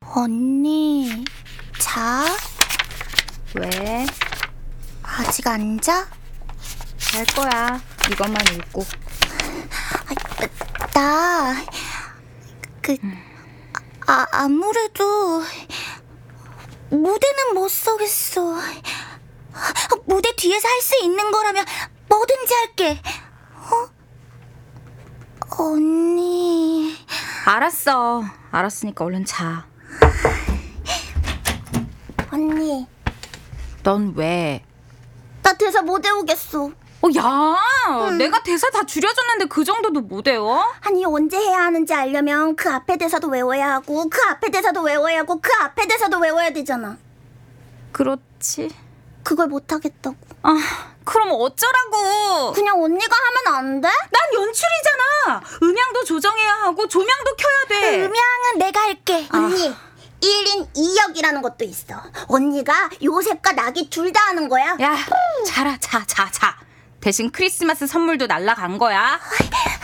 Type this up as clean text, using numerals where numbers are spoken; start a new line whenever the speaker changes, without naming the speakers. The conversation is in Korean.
언니, 자?
왜?
아직 안 자?
잘 거야. 이것만 읽고.
나, 아무래도 무대는 못 서겠어. 무대 뒤에서 할 수 있는 거라면 뭐든지 할게. 언니.
알았어. 알았으니까 얼른 자.
언니,
넌 왜?
나 대사 못 외우겠어.
야! 내가 대사 다 줄여줬는데 그 정도도 못 외워?
아니, 언제 해야 하는지 알려면 그 앞에 대사도 외워야 하고, 그 앞에 대사도 외워야 하고, 그 앞에 대사도 외워야 되잖아.
그렇지.
그걸 못 하겠다고.
아, 그럼 어쩌라고?
그냥 언니가 하면 안 돼?
난 연출이잖아. 음향도 조정해야 하고 조명도 켜야 돼.
음향은 내가 할게. 언니, 1인 2역이라는 것도 있어. 언니가 요셉과 낙이 둘 다 하는 거야.
야, 자라, 자. 대신 크리스마스 선물도 날라간 거야.